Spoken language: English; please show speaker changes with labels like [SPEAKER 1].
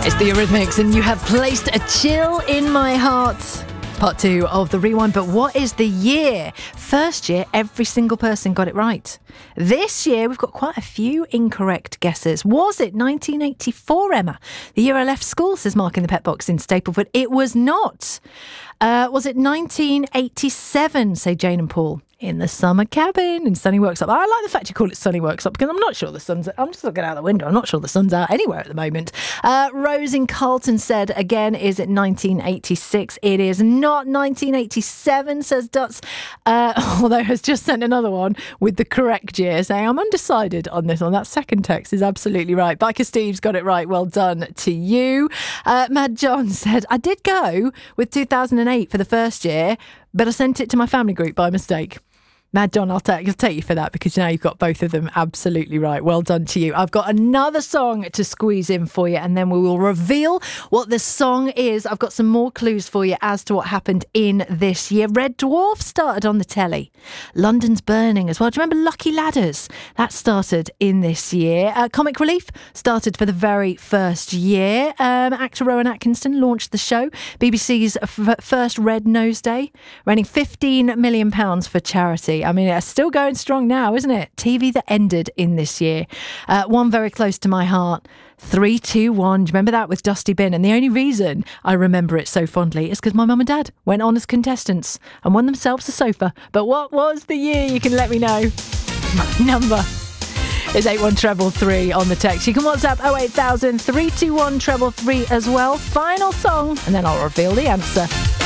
[SPEAKER 1] The Eurythmics, and you have placed a chill in my heart. Part 2 of the Rewind. But what is the year? First year, every single person got it right. This year, we've got quite a few incorrect guesses. Was it 1984, Emma? The year I left school, says Mark in the Pet Box in Stapleford. It was not. Was it 1987, say Jane and Paul? In the summer cabin in Sunny Worksop. I like the fact you call it Sunny Worksop because I'm not sure the sun's... I'm just looking out the window. I'm not sure the sun's out anywhere at the moment. Rose in Carlton said, again, is it 1986? It is not 1987, says Dutz. Although has just sent another one with the correct year, saying, I'm undecided on this one. That second text is absolutely right. Biker Steve's got it right. Well done to you. Mad John said, I did go with 2008 for the first year, but I sent it to my family group by mistake. Mad John, I'll take you for that because now you've got both of them absolutely right. Well done to you. I've got another song to squeeze in for you and then we will reveal what the song is. I've got some more clues for you as to what happened in this year. Red Dwarf started on the telly. London's Burning as well. Do you remember Lucky Ladders? That started in this year. Comic Relief started for the very first year. Actor Rowan Atkinson launched the show. BBC's first Red Nose Day, raining £15 million for charity. I mean, it's still going strong now, isn't it? TV that ended in this year. One very close to my heart, 321. Do you remember that with Dusty Bin? And the only reason I remember it so fondly is because my mum and dad went on as contestants and won themselves a sofa. But what was the year? You can let me know. My number is 81333 on the text. You can WhatsApp 08000 321 333 as well. Final song, and then I'll reveal the answer.